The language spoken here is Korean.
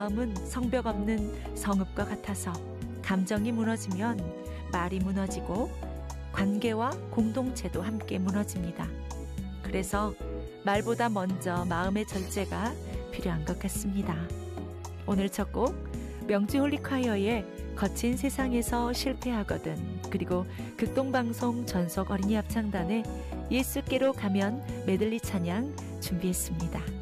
마음은 성벽 없는 성읍과 같아서 감정이 무너지면 말이 무너지고 관계와 공동체도 함께 무너집니다. 그래서 말보다 먼저 마음의 절제가 필요한 것 같습니다. 오늘 첫 곡 명지홀리콰이어의 거친 세상에서 실패하거든, 그리고 극동방송 전속 어린이 합창단의 예수께로 가면 메들리 찬양 준비했습니다.